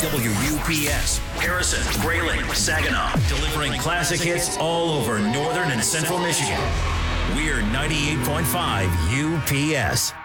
WUPS, Harrison, Grayling, Saginaw, delivering classic hits all over northern and central Michigan. We're 98.5 UPS.